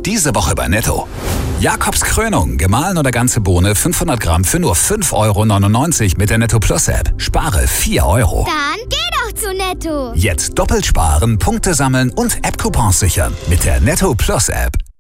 Diese Woche bei Netto. Jakobs Krönung, gemahlen oder ganze Bohne, 500 Gramm für nur 5,99 € mit der Netto Plus App. Spare 4 €. Dann geh doch zu Netto. Jetzt doppelt sparen, Punkte sammeln und App-Coupons sichern mit der Netto Plus App.